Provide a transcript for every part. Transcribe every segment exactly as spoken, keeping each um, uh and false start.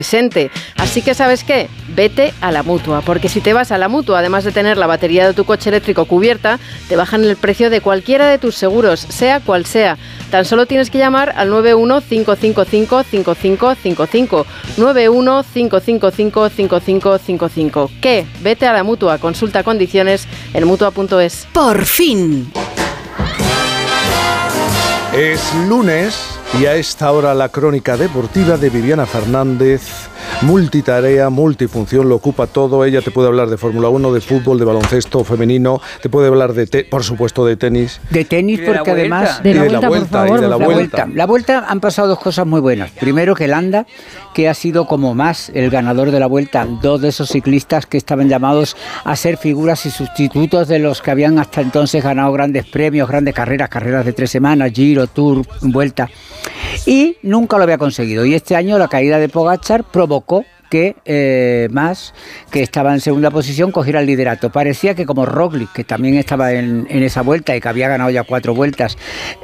presente. Así que, ¿sabes qué? Vete a la Mutua, porque si te vas a la Mutua, además de tener la batería de tu coche eléctrico cubierta, te bajan el precio de cualquiera de tus seguros, sea cual sea. Tan solo tienes que llamar al nueve uno cinco cinco cinco cinco cinco cinco cinco, nueve uno cinco cinco cinco cinco cinco cinco cinco. ¿Qué? Vete a la Mutua, consulta condiciones en mutua punto es. Por fin. Es lunes y a esta hora la crónica deportiva de Viviana Fernández. Multitarea, multifunción, lo ocupa todo. Ella te puede hablar de Fórmula uno, de fútbol, de baloncesto femenino, te puede hablar de, te- por supuesto, de tenis. De tenis de porque además... De la, de la vuelta, por favor, y de la, la vuelta. vuelta. La vuelta han pasado dos cosas muy buenas. Primero que Landa, que ha sido como más el ganador de la vuelta, dos de esos ciclistas que estaban llamados a ser figuras y sustitutos de los que habían hasta entonces ganado grandes premios, grandes carreras, carreras de tres semanas, Giro, Tour, Vuelta, y nunca lo había conseguido. Y este año la caída de Pogačar provocó que eh, más, que estaba en segunda posición, cogiera el liderato. Parecía que como Roglic, que también estaba en, en esa vuelta y que había ganado ya cuatro vueltas,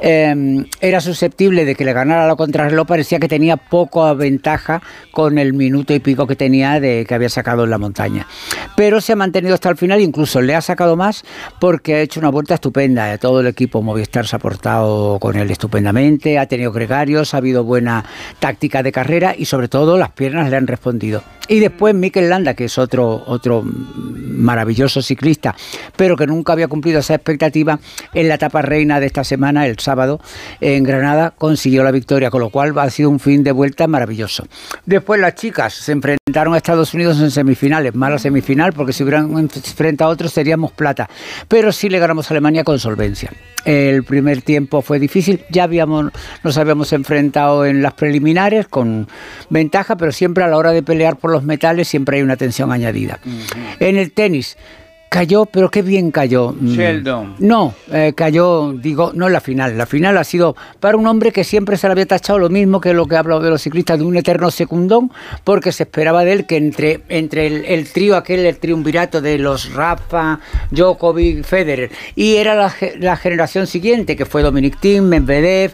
eh, era susceptible de que le ganara la contrarreloj, parecía que tenía poca ventaja con el minuto y pico que tenía de que había sacado en la montaña. Pero se ha mantenido hasta el final, incluso le ha sacado más porque ha hecho una vuelta estupenda. Todo el equipo Movistar se ha portado con él estupendamente, ha tenido gregarios, ha habido buena táctica de carrera y sobre todo las piernas le han respondido. Y después Mikel Landa, que es otro, otro maravilloso ciclista, pero que nunca había cumplido esa expectativa, en la etapa reina de esta semana, el sábado, en Granada, consiguió la victoria, con lo cual ha sido un fin de vuelta maravilloso. Después las chicas se enfrentaron a Estados Unidos en semifinales, mala semifinal, porque si hubieran enfrentado a otros seríamos plata, pero sí le ganamos a Alemania con solvencia. El primer tiempo fue difícil, ya habíamos, nos habíamos enfrentado en las preliminares con ventaja, pero siempre a la hora de pelear por los metales siempre hay una tensión añadida. Uh-huh. En el tenis cayó, pero qué bien cayó. Sheldon. No, eh, cayó, digo, no en la final. La final ha sido para un hombre que siempre se le había tachado lo mismo que lo que ha hablado de los ciclistas, de un eterno secundón, porque se esperaba de él que entre, entre el, el trío aquel, el triunvirato de los Rafa, Djokovic, Federer, y era la, la generación siguiente, que fue Dominic Thiem, Medvedev,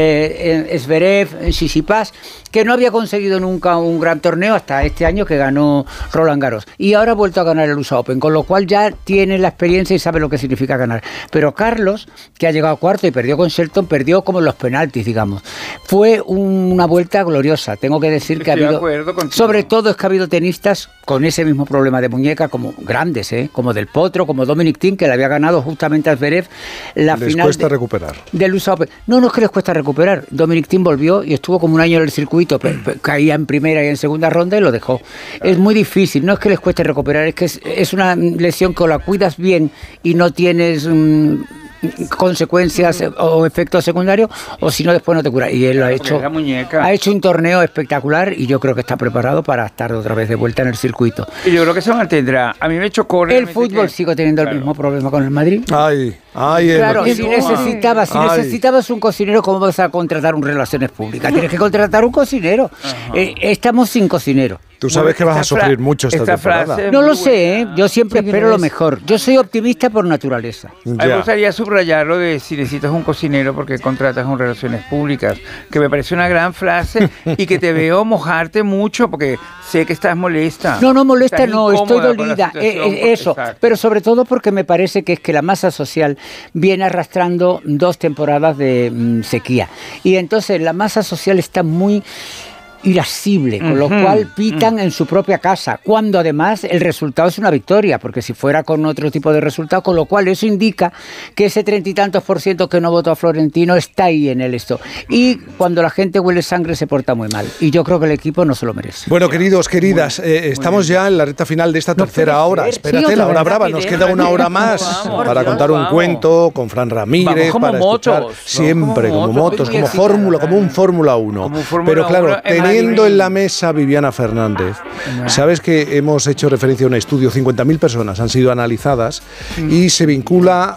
eh, eh, Zverev, Tsitsipas, que no había conseguido nunca un gran torneo hasta este año que ganó Roland Garros. Y ahora ha vuelto a ganar el U S A Open, con lo cual ya tiene la experiencia y sabe lo que significa ganar. Pero Carlos, que ha llegado a cuarto y perdió con Shelton, perdió como en los penaltis, digamos. Fue un, una vuelta gloriosa. Tengo que decir que Estoy ha habido, de acuerdo contigo. sobre todo es que ha habido tenistas con ese mismo problema de muñeca, como grandes, ¿eh? Como Del Potro, como Dominic Thiem, que le había ganado justamente a Zverev la Les final cuesta de, recuperar. del U S A Open. No, no es que les cuesta recuperar. Dominic Thiem volvió y estuvo como un año en el circuito, pero, pero caía en primera y en segunda ronda y lo dejó. Es muy difícil, no es que les cueste recuperar, es que es, es una lesión que o la cuidas bien y no tienes um, consecuencias o efectos secundarios, o si no después no te cura. Y él lo ha hecho, ha hecho un torneo espectacular y yo creo que está preparado para estar otra vez de vuelta en el circuito. Y yo creo que se mantendrá. A mí me chocó el fútbol, que... sigo teniendo claro. el mismo problema con el Madrid. Ay, ay, claro, el... si necesitabas, si ay. necesitabas un cocinero, ¿cómo vas a contratar un relaciones públicas? Tienes que contratar un cocinero. Eh, estamos sin cocinero. Tú sabes que vas a sufrir mucho esta, esta temporada. No lo sé, ¿eh? Yo siempre espero lo mejor. Yo soy optimista por naturaleza. A mí me gustaría subrayarlo de si necesitas un cocinero porque contratas un relaciones públicas, que me parece una gran frase y que te veo mojarte mucho porque sé que estás molesta. No, no molesta, no, estoy dolida. Eh, eso, exacto. Pero sobre todo porque me parece que es que la masa social viene arrastrando dos temporadas de mmm, sequía. Y entonces la masa social está muy irascible, con lo uh-huh, cual pitan uh-huh. en su propia casa, cuando además el resultado es una victoria, porque si fuera con otro tipo de resultado, con lo cual eso indica que ese treinta y tantos por ciento que no votó a Florentino está ahí en el esto. Y cuando la gente huele sangre se porta muy mal. Y yo creo que el equipo no se lo merece. Bueno, queridos, queridas, muy, eh, estamos ya en la recta final de esta no tercera hora. Espérate, sí, la hora brava, nos queda una hora más vamos, para contar Dios, un vamos. cuento con Fran Ramírez, para escuchar motos, siempre como motos, como fórmula, como un Fórmula uno. Pero claro, teniendo en la mesa Viviana Fernández, sabes que hemos hecho referencia a un estudio, cincuenta mil personas han sido analizadas y se vincula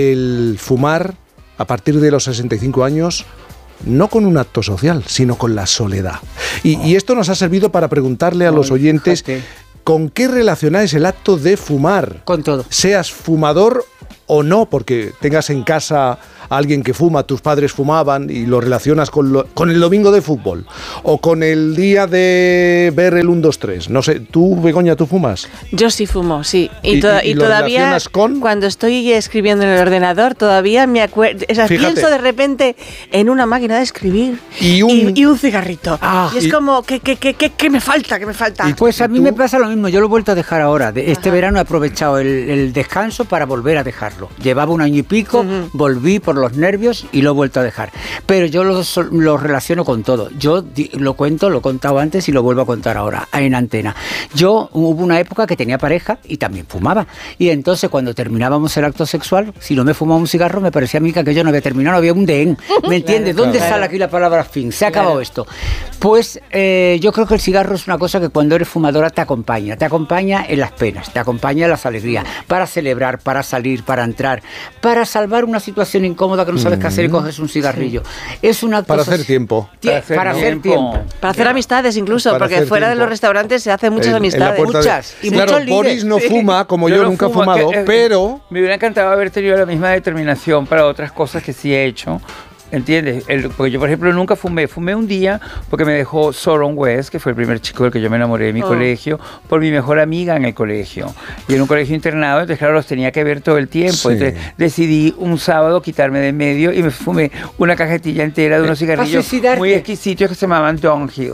el fumar a partir de los sesenta y cinco años no con un acto social, sino con la soledad. Y, y esto nos ha servido para preguntarle a los oyentes ¿con qué relacionáis el acto de fumar? Con todo. Seas fumador o no, porque tengas en casa a alguien que fuma, tus padres fumaban y lo relacionas con, lo, con el domingo de fútbol o con el día de ver el uno, dos, tres. No sé, ¿tú, Begoña, tú fumas? Yo sí fumo, sí. Y, ¿Y, to y, y y lo todavía, relacionas con? cuando estoy escribiendo en el ordenador, todavía me acuerdo, o sea, pienso de repente en una máquina de escribir y un, y, y un cigarrito. Ah, y es y, como, que, que, que, que, que me falta, que me falta. Y pues a mí me pasa lo mismo, yo lo he vuelto a dejar ahora. Este Ajá. verano he aprovechado el, el descanso para volver a dejarlo. Llevaba un año y pico, uh-huh. volví por los nervios y lo he vuelto a dejar. Pero yo lo, lo relaciono con todo. Yo lo cuento, lo he contado antes y lo vuelvo a contar ahora en antena. Yo hubo una época que tenía pareja y también fumaba. Y entonces cuando terminábamos el acto sexual, si no me fumaba un cigarro, me parecía a mí que aquello no había terminado, no había un dehén. ¿Me entiendes? Claro, ¿Dónde claro. sale aquí la palabra fin? Se ha acabado claro. esto. Pues eh, yo creo que el cigarro es una cosa que cuando eres fumadora te acompaña. Te acompaña en las penas, te acompaña en las alegrías, para celebrar, para salir, para entrar, para salvar una situación incómoda que no sabes mm. qué hacer y coges un cigarrillo. Sí. Es una para cosa, hacer tiempo. Para hacer, para hacer tiempo. tiempo. Para hacer amistades incluso, para porque fuera tiempo. de los restaurantes se hacen muchas el, amistades. Muchas. De... Y claro, muchos Boris no fuma, como yo, yo no nunca he fumado, que, eh, pero... Me hubiera encantado haber tenido la misma determinación para otras cosas que sí he hecho. ¿Entiendes? El, porque yo, por ejemplo, nunca fumé. Fumé un día porque me dejó Soron West, que fue el primer chico del que yo me enamoré de mi oh. colegio, por mi mejor amiga en el colegio. Y en un colegio internado, entonces, claro, los tenía que ver todo el tiempo. Sí. Entonces, decidí un sábado quitarme de en medio y me fumé una cajetilla entera de unos cigarrillos muy exquisitos que se llamaban Downhill.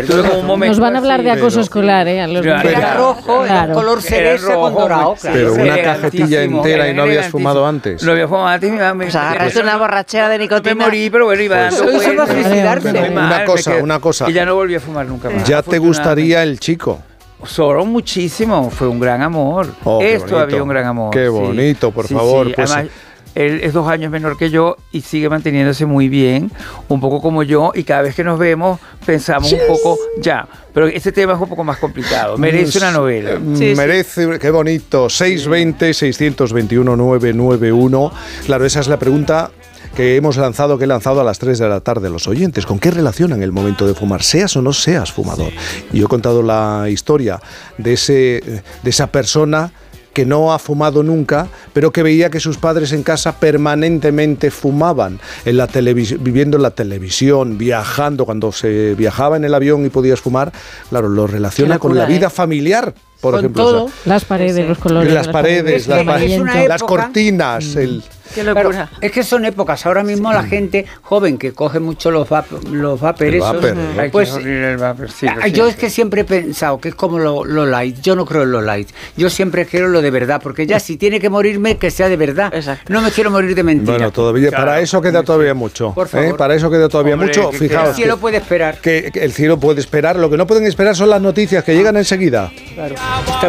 Un Nos van a hablar de acoso pero, escolar, ¿eh? A los era era rojo, claro. era color cereza con dorado. Claro. Pero una cajetilla entera y no habías fumado antes. No había fumado antes. Mi mamá me, o sea, agarraste una borrachera de nicotina. Pero bueno, iba dando eso va a suicidarse. Una cosa, una cosa. Y ya no volví a fumar nunca más. ¿Ya te gustaría el chico? Soron muchísimo, fue un gran amor. Oh, es todavía un gran amor. Qué bonito, sí. por sí, favor. Sí. Pues, además, él es dos años menor que yo y sigue manteniéndose muy bien, un poco como yo, y cada vez que nos vemos pensamos yes. un poco ya. Pero este tema es un poco más complicado, merece una novela. Sí, merece, sí. Qué bonito. seis veinte, seiscientos veintiuno, novecientos noventa y uno. Claro, esa es la pregunta que hemos lanzado, que he lanzado a las tres de la tarde los oyentes. ¿Con qué relacionan el momento de fumar? Seas o no seas fumador. Sí. Y yo he contado la historia de, ese, de esa persona que no ha fumado nunca, pero que veía que sus padres en casa permanentemente fumaban, en la viviendo en la televisión, viajando. Cuando se viajaba en el avión y podías fumar, claro, lo relaciona con la vida familiar. Por con ejemplo, todo, o sea, las paredes, los colores. Las paredes, las, paredes, las, las cortinas, el... Qué locura. Claro, es que son épocas. Ahora mismo sí. la gente joven que coge mucho los vapers, los vapers esos, vapor, pues el vapor, sí, yo es que siempre he pensado que es como lo, lo light. Yo no creo en lo light. Yo siempre quiero lo de verdad, porque ya si tiene que morirme, que sea de verdad. Exacto. No me quiero morir de mentira. Bueno, todavía claro, para eso queda todavía mucho. Por favor. ¿eh? Para eso queda todavía Hombre, mucho. Fijaos. El cielo puede esperar. Que, que el cielo puede esperar. Lo que no pueden esperar son las noticias que llegan enseguida. Claro.